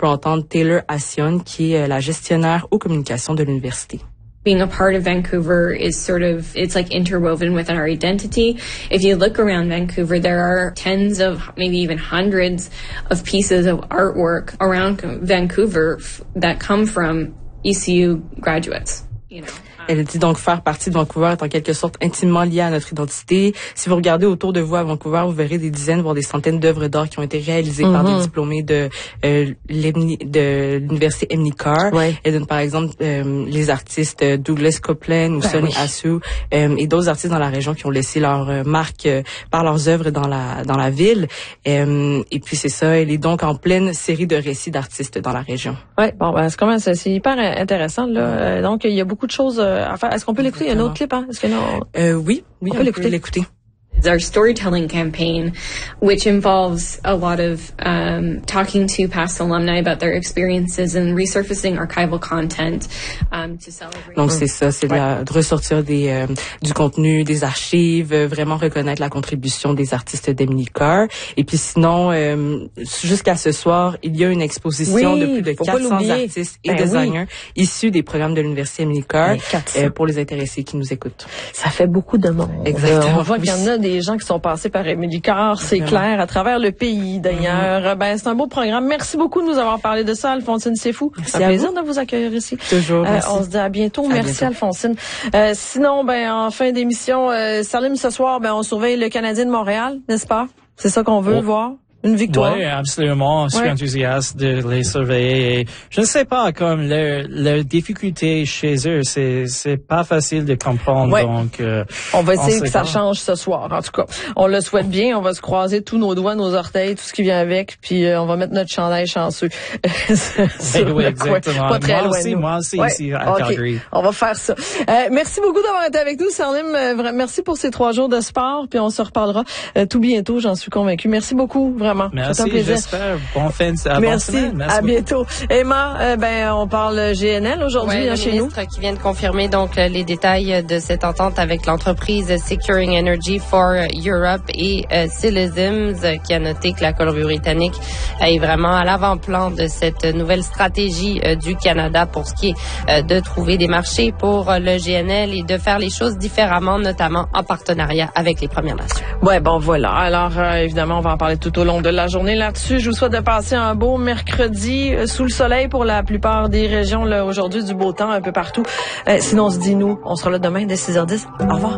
peut entendre Taylor Assion, qui est la gestionnaire aux communications de l'université. Being a part of Vancouver is it's like interwoven within our identity. If you look around Vancouver, there are tens of, maybe even hundreds of pieces of artwork around Vancouver that come from ECU graduates, you know. Elle dit donc faire partie de Vancouver est en quelque sorte intimement lié à notre identité. Si vous regardez autour de vous à Vancouver, vous verrez des dizaines, voire des centaines d'œuvres d'art qui ont été réalisées par des diplômés de l'université Emily Carr. Ouais. Elle donne par exemple les artistes Douglas Copeland ou Sonny Asu et d'autres artistes dans la région qui ont laissé leur marque par leurs œuvres dans la ville. Et puis c'est ça, elle est donc en pleine série de récits d'artistes dans la région. Ouais, bon, c'est hyper intéressant là. Donc il y a beaucoup de choses à faire. Est-ce qu'on peut l'écouter? Il y a un autre clip, hein? Est-ce que non? Oui, on peut l'écouter. It's our storytelling campaign, which involves a lot of talking to past alumni about their experiences and resurfacing archival content to celebrate. Donc c'est ça, c'est de ressortir du contenu des archives, vraiment reconnaître la contribution des artistes d'Emily Carr. Et puis sinon, jusqu'à ce soir, il y a une exposition de plus de 400 artistes et designers issus des programmes de l'université Emily Carr pour les intéressés qui nous écoutent. Ça fait beaucoup de monde. Exactement. On voit qu'il y en a des gens qui sont passés par Emily Carr, c'est clair, à travers le pays d'ailleurs. C'est un beau programme. Merci beaucoup de nous avoir parlé de ça, Alphonsine Sefou. C'est un plaisir de vous accueillir ici. Toujours. On se dit à bientôt. Merci Alphonsine. Sinon, en fin d'émission, Salim, ce soir, on surveille le Canadien de Montréal, n'est-ce pas? C'est ça qu'on veut voir. Une victoire. Oui, absolument. Je suis enthousiaste de les surveiller. Et je ne sais pas, comme leur difficulté chez eux, c'est pas facile de comprendre. Donc, on va essayer que ça change ce soir. En tout cas, on le souhaite bien. On va se croiser tous nos doigts, nos orteils, tout ce qui vient avec, puis on va mettre notre chandail chanceux. Oui, exactement. Pas très loin. Moi aussi, ici à Calgary. On va faire ça. Merci beaucoup d'avoir été avec nous, Salim. Merci pour ces 3 jours de sport, puis on se reparlera tout bientôt, j'en suis convaincue. Merci beaucoup, vraiment. Merci, j'espère. Bonne semaine. Merci, à bientôt. Emma, on parle GNL aujourd'hui chez nous. Le ministre qui vient de confirmer donc les détails de cette entente avec l'entreprise Securing Energy for Europe et Citizens, qui a noté que la Colombie-Britannique est vraiment à l'avant-plan de cette nouvelle stratégie du Canada pour ce qui est de trouver des marchés pour le GNL et de faire les choses différemment, notamment en partenariat avec les Premières Nations. Ouais, voilà. Alors, évidemment, on va en parler tout au long de la journée là-dessus. Je vous souhaite de passer un beau mercredi sous le soleil pour la plupart des régions. Là, aujourd'hui, du beau temps un peu partout. Sinon, on se dit, on sera là demain dès 6h10. Au revoir.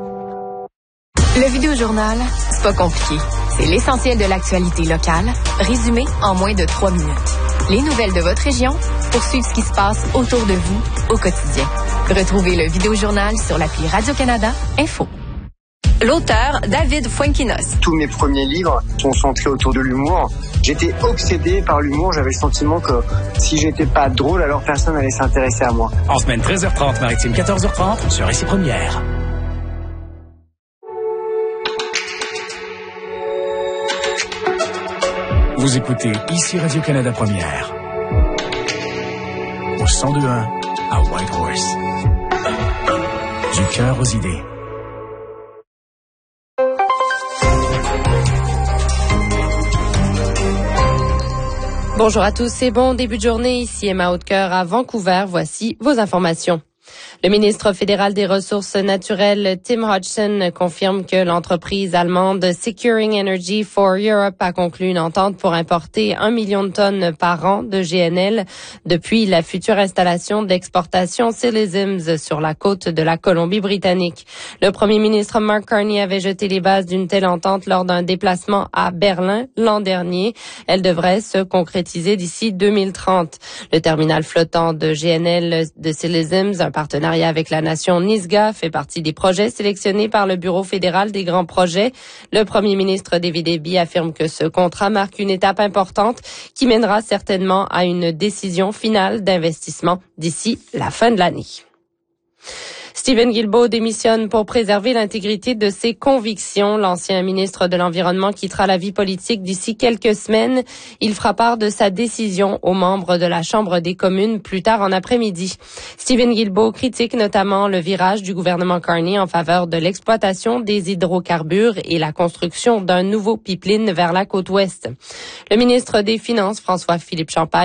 Le Vidéojournal, c'est pas compliqué. C'est l'essentiel de l'actualité locale, résumé en moins de 3 minutes. Les nouvelles de votre région pour suivre ce qui se passe autour de vous au quotidien. Retrouvez le Vidéojournal sur l'appli Radio-Canada Info. L'auteur, David Fuenquinos. Tous mes premiers livres sont centrés autour de l'humour. J'étais obsédé par l'humour. J'avais le sentiment que si j'étais pas drôle, alors personne n'allait s'intéresser à moi. En semaine 13h30, maritime 14h30, sur Ici Première. Vous écoutez Ici Radio-Canada Première. Au 102.1 à Whitehorse. Du cœur aux idées. Bonjour à tous et bon début de journée. Ici Emma Hautecoeur à Vancouver. Voici vos informations. Le ministre fédéral des Ressources naturelles, Tim Hodgson, confirme que l'entreprise allemande Securing Energy for Europe a conclu une entente pour importer 1 million de tonnes par an de GNL depuis la future installation d'exportation Citizens sur la côte de la Colombie-Britannique. Le premier ministre Mark Carney avait jeté les bases d'une telle entente lors d'un déplacement à Berlin l'an dernier. Elle devrait se concrétiser d'ici 2030. Le terminal flottant de GNL de Citizens, un partenariat avec la nation Nisga, fait partie des projets sélectionnés par le Bureau fédéral des grands projets. Le premier ministre David Eby affirme que ce contrat marque une étape importante qui mènera certainement à une décision finale d'investissement d'ici la fin de l'année. Stephen Guilbeault démissionne pour préserver l'intégrité de ses convictions. L'ancien ministre de l'Environnement quittera la vie politique d'ici quelques semaines. Il fera part de sa décision aux membres de la Chambre des communes plus tard en après-midi. Stephen Guilbeault critique notamment le virage du gouvernement Carney en faveur de l'exploitation des hydrocarbures et la construction d'un nouveau pipeline vers la côte ouest. Le ministre des Finances, François-Philippe Champagne,